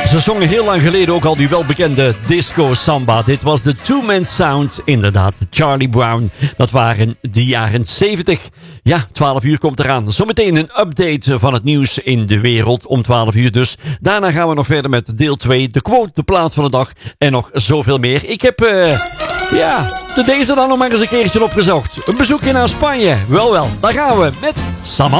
Ze zongen heel lang geleden ook al die welbekende disco samba. Dit was de Two-Man Sound, inderdaad. Charlie Brown, dat waren de jaren 70. Ja, 12 uur komt eraan. Zometeen een update van het nieuws in de wereld om 12 uur dus. Daarna gaan we nog verder met deel 2, de quote, de plaat van de dag en nog zoveel meer. Ik heb, deze dan nog maar eens een keertje opgezocht. Een bezoekje naar Spanje. Wel, daar gaan we met Samantha.